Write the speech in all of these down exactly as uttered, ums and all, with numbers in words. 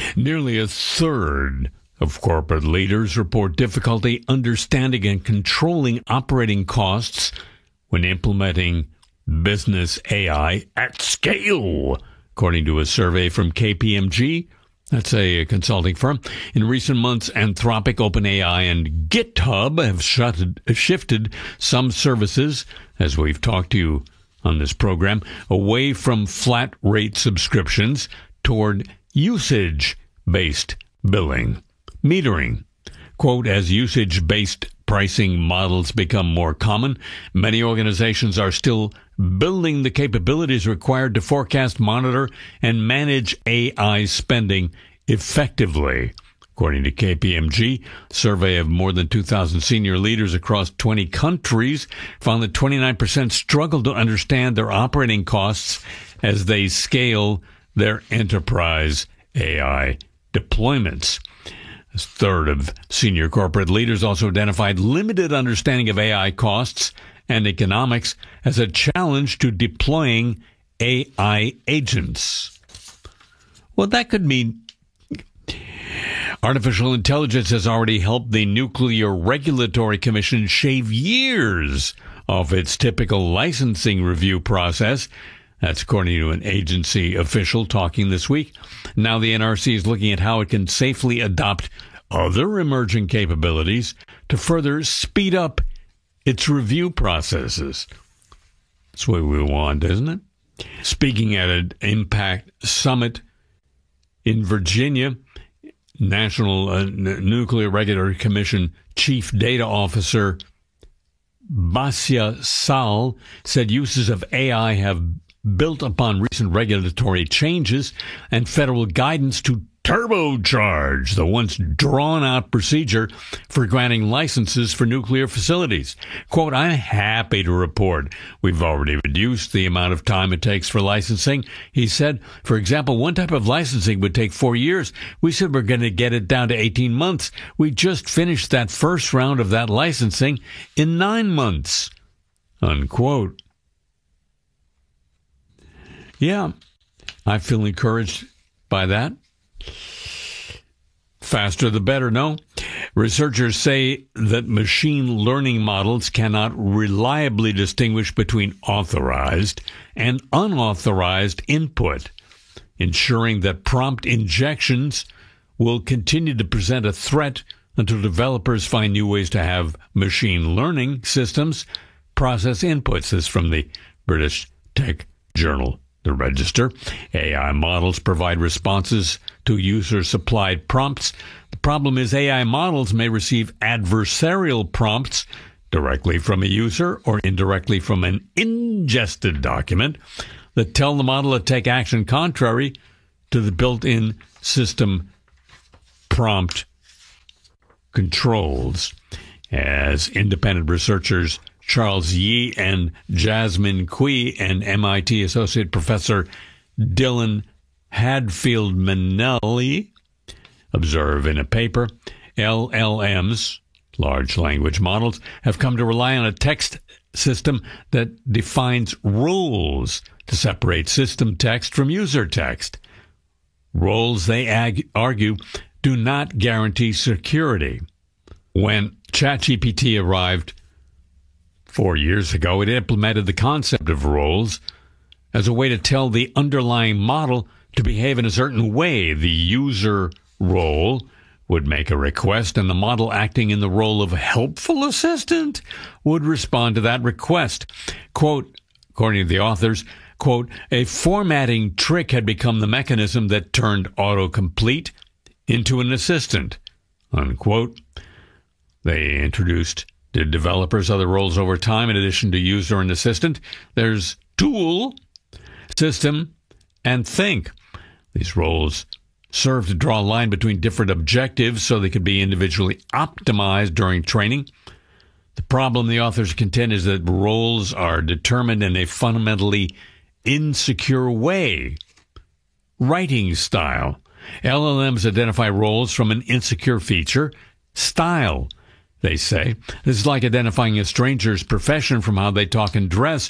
Nearly a third of corporate leaders report difficulty understanding and controlling operating costs when implementing business A I at scale, according to a survey from K P M G. That's a consulting firm. In recent months, Anthropic, OpenAI, and GitHub have shutted, shifted some services, as we've talked to you on this program, away from flat rate subscriptions toward usage-based billing, metering. Quote, as usage-based pricing models become more common, many organizations are still building the capabilities required to forecast, monitor, and manage A I spending effectively. According to K P M G, a survey of more than two thousand senior leaders across twenty countries found that twenty-nine percent struggle to understand their operating costs as they scale their enterprise A I deployments. A third of senior corporate leaders also identified limited understanding of A I costs and economics as a challenge to deploying A I agents. Well, that could mean artificial intelligence has already helped the Nuclear Regulatory Commission shave years off its typical licensing review process. That's according to an agency official talking this week. Now the N R C is looking at how it can safely adopt other emerging capabilities to further speed up its review processes. That's what we want, isn't it? Speaking at an Impact Summit in Virginia, National uh, N- Nuclear Regulatory Commission Chief Data Officer Basya Sal said uses of A I have built upon recent regulatory changes and federal guidance to turbocharge the once drawn-out procedure for granting licenses for nuclear facilities. Quote, I'm happy to report we've already reduced the amount of time it takes for licensing. He said, for example, one type of licensing would take four years. We said we're going to get it down to eighteen months. We just finished that first round of that licensing in nine months. Unquote. Yeah, I feel encouraged by that. Faster the better, no? Researchers say that machine learning models cannot reliably distinguish between authorized and unauthorized input, ensuring that prompt injections will continue to present a threat until developers find new ways to have machine learning systems process inputs. This is from the British Tech Journal. The Register. A I models provide responses to user-supplied prompts. The problem is A I models may receive adversarial prompts directly from a user or indirectly from an ingested document that tell the model to take action contrary to the built-in system prompt controls. As independent researchers Charles Yee and Jasmine Cui and M I T Associate Professor Dylan Hadfield-Manelli observe in a paper, L L Ms, large language models, have come to rely on a text system that defines rules to separate system text from user text. Roles, they ag- argue, do not guarantee security. When ChatGPT arrived Four years ago, it implemented the concept of roles as a way to tell the underlying model to behave in a certain way. The user role would make a request, and the model acting in the role of helpful assistant would respond to that request. Quote, according to the authors, quote, a formatting trick had become the mechanism that turned autocomplete into an assistant, unquote. They introduced to developers other roles over time in addition to user and assistant. There's tool, system, and think. These roles serve to draw a line between different objectives so they can be individually optimized during training. The problem, the authors contend, is that roles are determined in a fundamentally insecure way. Writing style. L L Ms identify roles from an insecure feature, style. They say this is like identifying a stranger's profession from how they talk and dress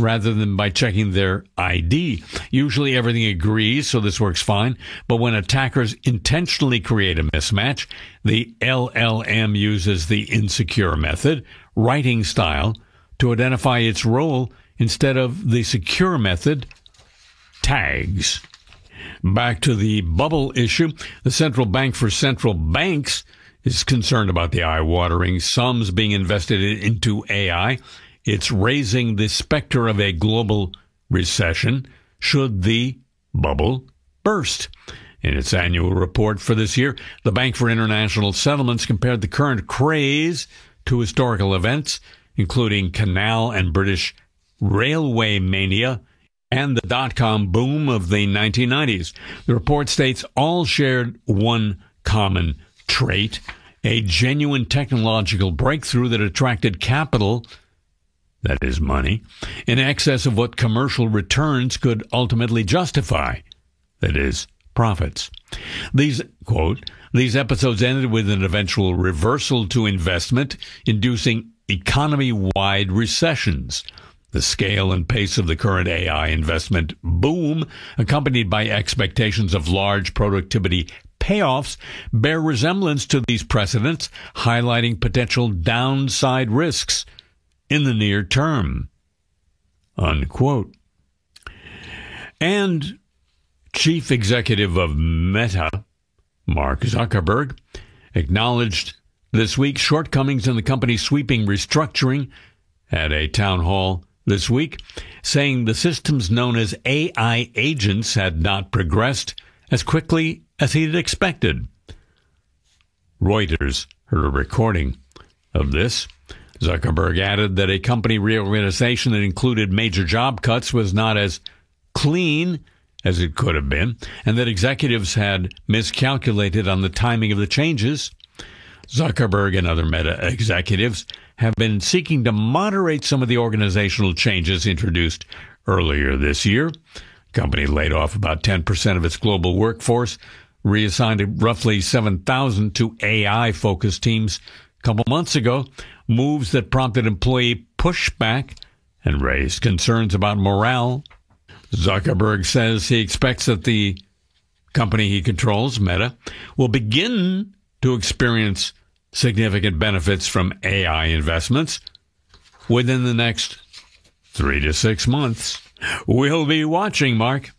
rather than by checking their I D. Usually everything agrees, so this works fine. But when attackers intentionally create a mismatch, the L L M uses the insecure method, writing style, to identify its role instead of the secure method, tags. Back to the bubble issue. The Central Bank for Central Banks is concerned about the eye-watering sums being invested into A I. It's raising the specter of a global recession should the bubble burst. In its annual report for this year, the Bank for International Settlements compared the current craze to historical events, including canal and British railway mania and the dot-com boom of the nineteen nineties. The report states all shared one common trait, a genuine technological breakthrough that attracted capital, that is money, in excess of what commercial returns could ultimately justify, that is profits. These, quote, these episodes ended with an eventual reversal to investment, inducing economy-wide recessions. The scale and pace of the current A I investment boom, accompanied by expectations of large productivity payoffs, bear resemblance to these precedents, highlighting potential downside risks in the near term. Unquote. And Chief Executive of Meta, Mark Zuckerberg, acknowledged this week shortcomings in the company's sweeping restructuring at a town hall this week, saying the systems known as A I agents had not progressed as quickly as he had expected. Reuters heard a recording of this. Zuckerberg added that a company reorganization that included major job cuts was not as clean as it could have been, and that executives had miscalculated on the timing of the changes. Zuckerberg and other Meta executives have been seeking to moderate some of the organizational changes introduced earlier this year. The company laid off about ten percent of its global workforce, reassigned roughly seven thousand to A I-focused teams a couple months ago, moves that prompted employee pushback and raised concerns about morale. Zuckerberg says he expects that the company he controls, Meta, will begin to experience significant benefits from A I investments within the next three to six months. We'll be watching, Mark.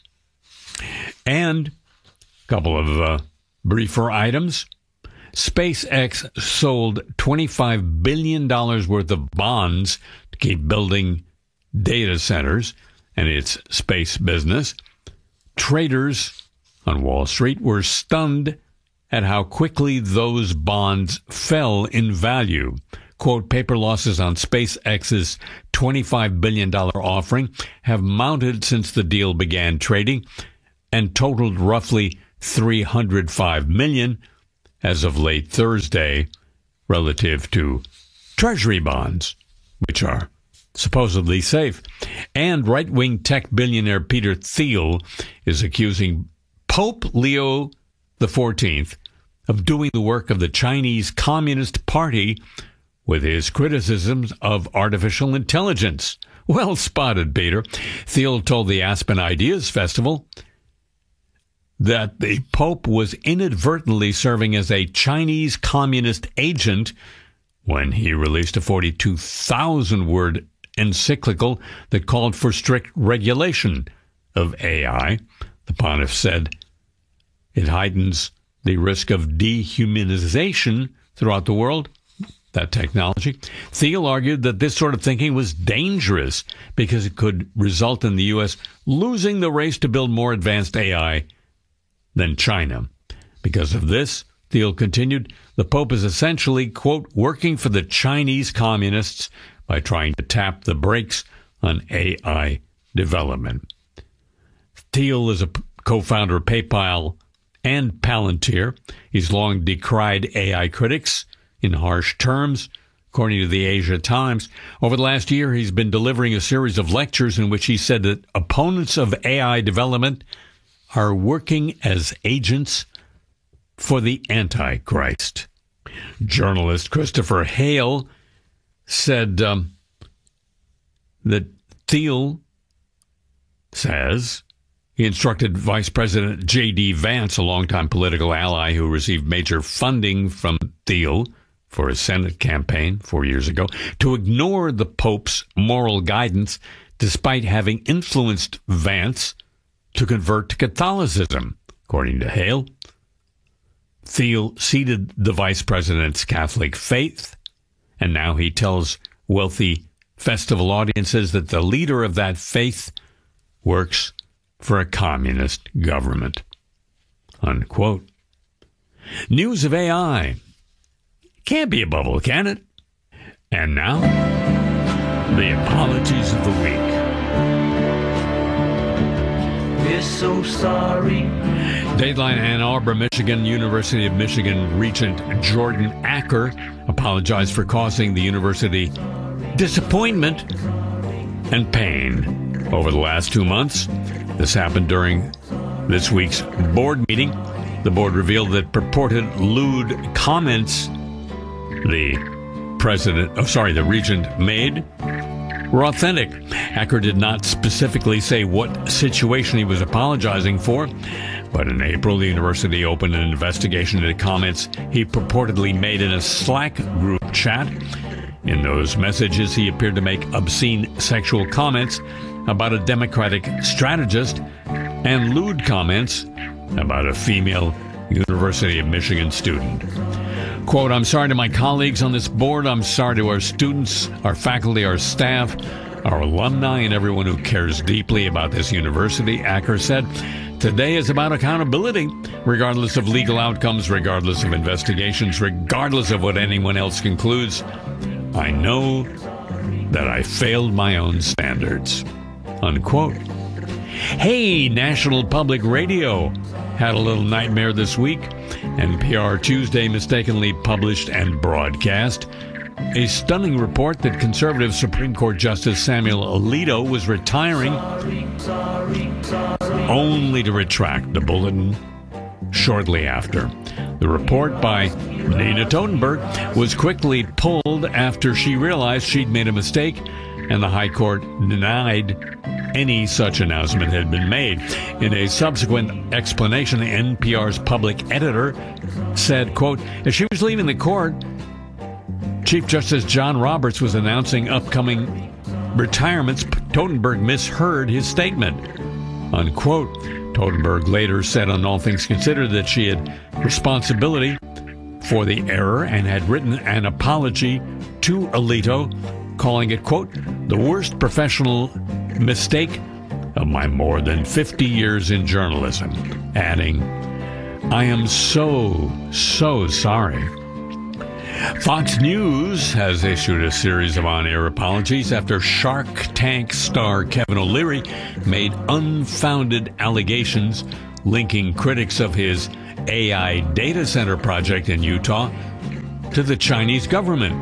And a couple of uh, briefer items. SpaceX sold twenty-five billion dollars worth of bonds to keep building data centers and its space business. Traders on Wall Street were stunned at how quickly those bonds fell in value. Quote, paper losses on SpaceX's twenty-five billion dollars offering have mounted since the deal began trading and totaled roughly three hundred five million dollars as of late Thursday relative to Treasury bonds, which are supposedly safe. And right-wing tech billionaire Peter Thiel is accusing Pope Leo the fourteenth of doing the work of the Chinese Communist Party with his criticisms of artificial intelligence. Well spotted, Peter. Thiel told the Aspen Ideas Festival that the Pope was inadvertently serving as a Chinese communist agent when he released a forty-two thousand word encyclical that called for strict regulation of A I. The pontiff said it heightens the risk of dehumanization throughout the world, that technology. Thiel argued that this sort of thinking was dangerous because it could result in the U S losing the race to build more advanced A I than China. Because of this, Thiel continued, the Pope is essentially, quote, working for the Chinese communists by trying to tap the brakes on A I development. Thiel is a co-founder of PayPal and Palantir. He's long decried A I critics in harsh terms, according to the Asia Times. Over the last year, he's been delivering a series of lectures in which he said that opponents of A I development are working as agents for the Antichrist. Journalist Christopher Hale said um, that Thiel says he instructed Vice President J D. Vance, a longtime political ally who received major funding from Thiel for his Senate campaign four years ago, to ignore the Pope's moral guidance despite having influenced Vance to convert to Catholicism, according to Hale. Thiel ceded the vice president's Catholic faith, and now he tells wealthy festival audiences that the leader of that faith works for a communist government. Unquote. News of A I. Can't be a bubble, can it? And now, the apologies of the week. We're so sorry. Dateline Ann Arbor, Michigan, University of Michigan Regent Jordan Acker apologized for causing the university disappointment and pain over the last two months. This happened during this week's board meeting. The board revealed that purported lewd comments the president, oh, sorry, the regent made were authentic. Acker did not specifically say what situation he was apologizing for, but in April, the university opened an investigation into comments he purportedly made in a Slack group chat. In those messages, he appeared to make obscene sexual comments about a Democratic strategist and lewd comments about a female University of Michigan student. Quote, "I'm sorry to my colleagues on this board. I'm sorry to our students, our faculty, our staff, our alumni, and everyone who cares deeply about this university," Acker said. "Today is about accountability, regardless of legal outcomes, regardless of investigations, regardless of what anyone else concludes. I know that I failed my own standards." Unquote. Hey, National Public Radio had a little nightmare this week. N P R Tuesday mistakenly published and broadcast a stunning report that conservative Supreme Court Justice Samuel Alito was retiring, only to retract the bulletin shortly after. The report by Nina Totenberg was quickly pulled after she realized she'd made a mistake, and the High Court denied any such announcement had been made. In a subsequent explanation, N P R's public editor said, quote, "As she was leaving the court, Chief Justice John Roberts was announcing upcoming retirements. Totenberg misheard his statement." Unquote. Totenberg later said on All Things Considered that she had responsibility for the error and had written an apology to Alito, calling it, quote, "the worst professional mistake of my more than fifty years in journalism," adding, "I am so, so sorry." Fox News has issued a series of on-air apologies after Shark Tank star Kevin O'Leary made unfounded allegations linking critics of his A I data center project in Utah to the Chinese government.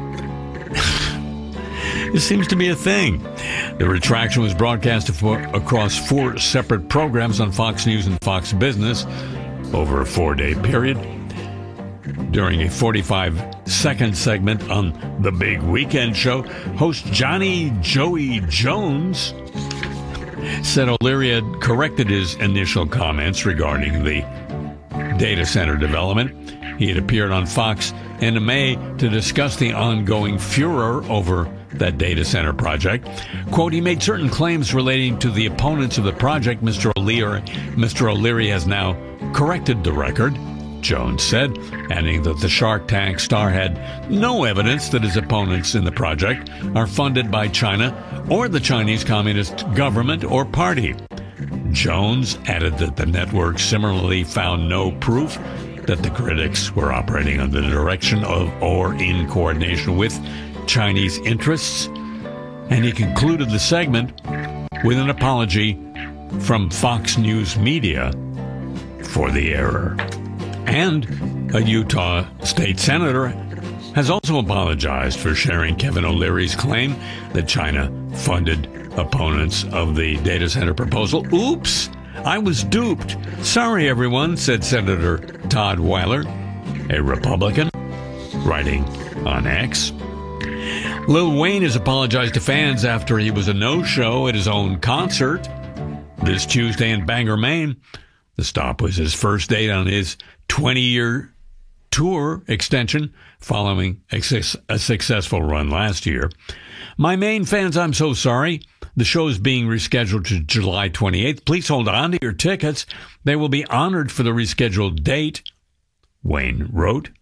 This seems to be a thing. The retraction was broadcast across four separate programs on Fox News and Fox Business over a four-day period. During a forty-five second segment on The Big Weekend Show, host Johnny Joey Jones said O'Leary had corrected his initial comments regarding the data center development. He had appeared on Fox in May to discuss the ongoing furor over that data center project. Quote, "He made certain claims relating to the opponents of the project. Mister O'Leary, Mister O'Leary has now corrected the record," Jones said, adding that the Shark Tank star had no evidence that his opponents in the project are funded by China or the Chinese Communist government or party. Jones added that the network similarly found no proof that the critics were operating under the direction of or in coordination with Chinese interests, and he concluded the segment with an apology from Fox News Media for the error. And a Utah state senator has also apologized for sharing Kevin O'Leary's claim that China funded opponents of the data center proposal. "Oops, I was duped. Sorry, everyone," said Senator Todd Weiler, a Republican, writing on X. Lil Wayne has apologized to fans after he was a no-show at his own concert this Tuesday in Bangor, Maine. The stop was his first date on his twenty-year tour extension following a, a successful run last year. My Maine fans, I'm so sorry. The show is being rescheduled to July twenty-eighth. Please hold on to your tickets. They will be honored for the rescheduled date, Wayne wrote.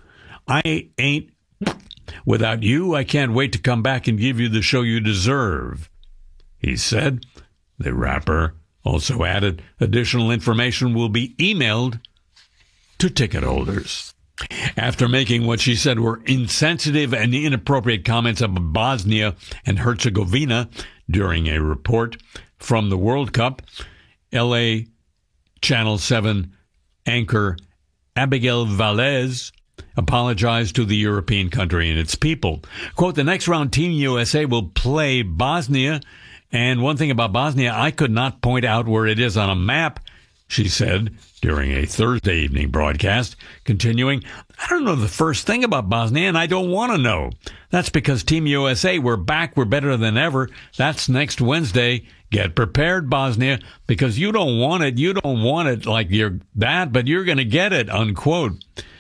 I ain't... Without you, I can't wait to come back and give you the show you deserve, he said. The rapper also added additional information will be emailed to ticket holders. After making what she said were insensitive and inappropriate comments about Bosnia and Herzegovina during a report from the World Cup, L A Channel seven anchor Abigail Velez apologized to the European country and its people. Quote, the next round Team U S A will play Bosnia, and one thing about Bosnia, I could not point out where it is on a map, she said during a Thursday evening broadcast, continuing, I don't know the first thing about Bosnia, and I don't want to know. That's because Team U S A, we're back, we're better than ever. That's next Wednesday. Get prepared, Bosnia, because you don't want it. You don't want it like you're that, but you're going to get it, unquote.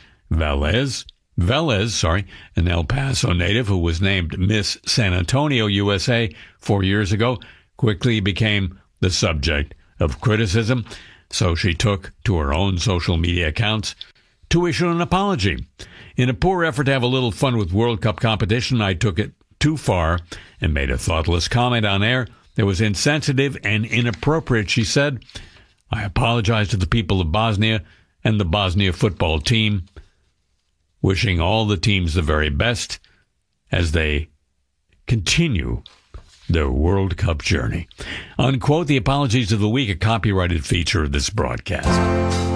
Velez, Velez, sorry, an El Paso native who was named Miss San Antonio, U S A, four years ago, quickly became the subject of criticism, so she took to her own social media accounts to issue an apology. In a poor effort to have a little fun with World Cup competition, I took it too far and made a thoughtless comment on air that was insensitive and inappropriate, she said. I apologize to the people of Bosnia and the Bosnia football team, wishing all the teams the very best as they continue their World Cup journey. Unquote, the apologies of the week, a copyrighted feature of this broadcast.